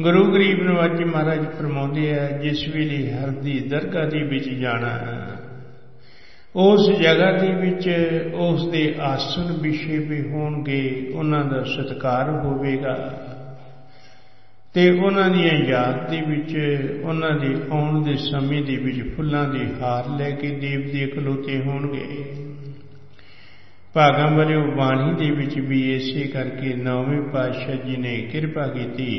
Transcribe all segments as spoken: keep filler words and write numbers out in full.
गुरु गरीब नवाजी महाराज फरमाते हैं, जिस वेले हर दी दरगाह दे विच जाना, उस जगह दे विच उस दे आसन विछे भी होणगे, उन्हां दा सत्कार होवेगा ते उन्हां दी याद दे विच उन्हां दे आउण दे समय दे विच फुल्लां दे हार लैके देवते खलोते होणगे। भागां वालिओ बाणी दे विच भी इसे करके नौवें पातशाह जी ने किरपा कीती।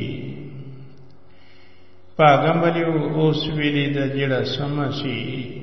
भागां वालिओ उस वेले दा जिहड़ा समां सी,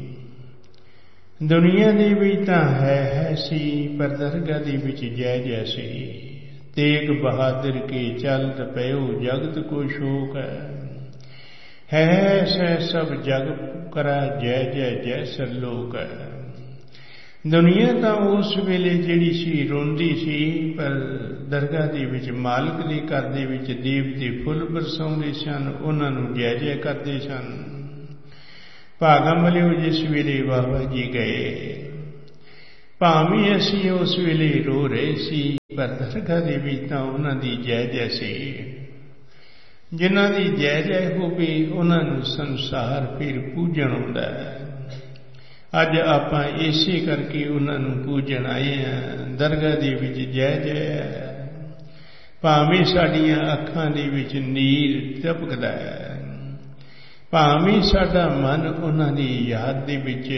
दुनिया दे विच तां है है सी, पर दरगाह दे विच जै जै सी। तेग बहादुर के चलत पयो जगत को शोक है, है सै सब जग करा जय जय जय सरलोक। दुनिया तां उस वेले जिहड़ी सी रोंदी सी, पर दरगाह दे विच मालिक दे घर दे विच देवते फुੱਲ बरसाउंदे सन, उन्हां नूं जय जय करदे सन। भागां वालिओ जिस वेले बाबा जी गए, भावें असीं उस वेले रो रहे सी, पर दरगाह दे विच तां उन्हां दी जय जय सी। जिन्हां दी जय जय होवे उन्हां नूं संसार फिर पूजण आउंदा है। अज आपां इसे करके उन्हां नूं पूजण आए हैं। दरगाह दे विच जय जय है, भावें साडीआं अखां दे विच नीर टपकदा है, भावें साडा मन उन्हां दी याद दे विच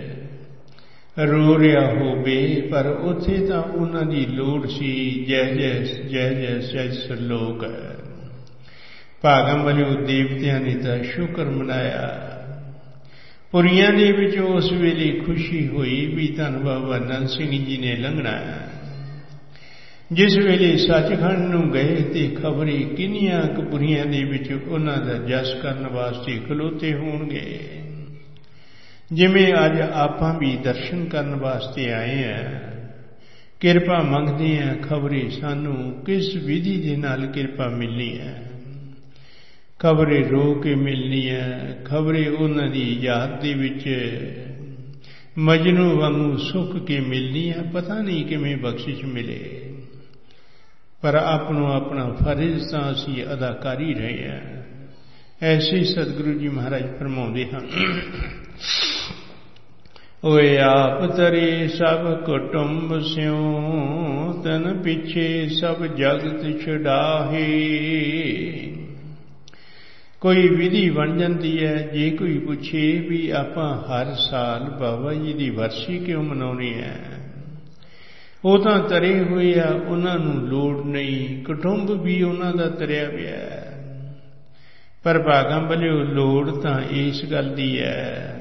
रो रहा होवे, पर उत्थे तां उन्हां दी लोड़ सी जय जय जय जय जय सरलोक। भागां वालिओ देवतियां ने तां शुक्र मनाया। पुरियां दे विच उस वेले खुशी होई भी धन बाबा नंद सिंह जी ने लंघना। जिस वेले सचखंड नूं गए ते खबरे किन्नियां कपुरियां दे विच उन्हां दा जस करन वास्ते खलोते होणगे। जिवें अज आपां भी दर्शन करन वास्ते आए हैं, किरपा मंगदे हैं, खबरे सानू किस विधि दे नाल किरपा मिलनी है, खबरे रो के मिलनी है, खबरे उन्हां दी याद दे विच मजनू वांगू सुख के मिलनी है, पता नहीं किवें बख्शिश मिले। पर अपनों अपना फर्ज तां असीं अदा कर ही रहे हैं। ऐसे सतगुरु जी महाराज फरमाउंदे हन, ओए आप तरे सब कुटुंब स्यों, तन पिछे सब जगत छुड़ाहे। कोई विधि बन जाती है, जे कोई पूछे भी आपां हर साल बाबा जी की वरसी क्यों मनाउणी है, वो तां तरे हुए आ, उन्हां नूं लोड़ नहीं, कुटुंब भी उन्हां दा तरिया पिया। पर भागां वालिओ लोड़ तां इस गल दी है,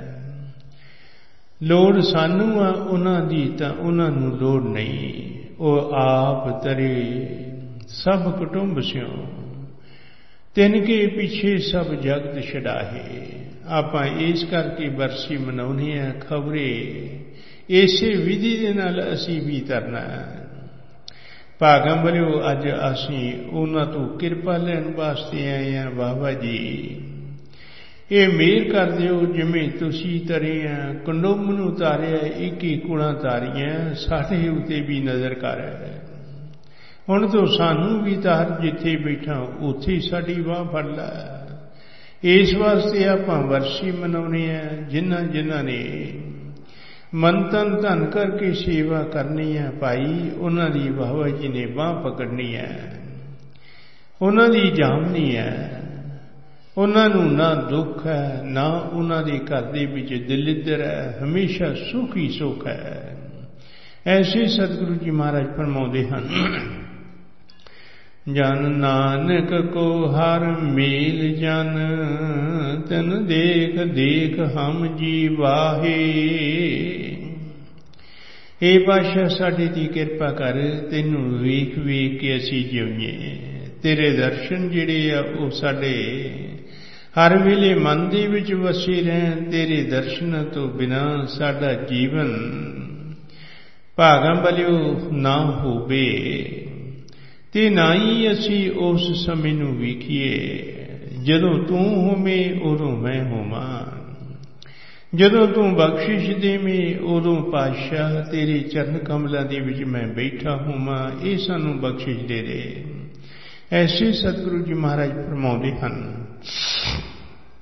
लोड़ सानू आ, उन्हां दी तां उन्हां नूं लोड़ नहीं। ओ आप तरे सब कुटुंब स्यों, तिनके पिछे सब जगत छड़ाहे। आपां इस करके बरसी मनाउने आ, खबरे इसे विधि दे नाल असीं भी तरना। भागां वालिओ अज असीं उन्हां तों किरपा लैण वास्ते आए हैं। बाबा जी ये मेहर कर दिओ, जिवें तुसीं तरे आ, कंडोम नूं तारिआ, इक्की कुड़ां तारिआं, साडे उत्ते भी नज़र कर। हुण तो सानू भी तार, जिथे बैठा उत्थे साडी बांह फड़ लै। इस वास्ते आपां वरसी मनाउने आ। जिन्हां जिन्हां ने मन तन धन करके सेवा करनी है भाई, उन्हां दी बाबा जी ने बांह पकड़नी है, उन्हां दी जामनी है। उन्हां नूं ना दुख है, ना उन्हां दे घर दे विच दलिद्र है, हमेशा सुख ही सुख है। ऐसे सतगुरु जी महाराज फरमाउंदे हन, जन नानक को हर मेल जन, तन देख देख हम जी वाहे। हे पातशाह साडे दी किरपा कर, तैनूं वेख वेख के असीं जिउईए। तेरे दर्शन जिहड़े आ वो साडे हर वेले मन दे विच वसे रहन। तेरे दर्शनां तो बिना साडा जीवन भागां वालिओ ना होवे, ते ना ही असी उस समय नूं वेखीए जदों तू होवें उदों मैं होवां, जदों तू बख्शिश देवें उदों पातशाह तेरे चरण कमलां दे विच मैं बैठा होवां। ये सानूं बख्शिश दे दे। ਐਸੇ ਸਤਿਗੁਰੂ ਜੀ ਮਹਾਰਾਜ ਫਰਮਾਉਂਦੇ ਹਨ,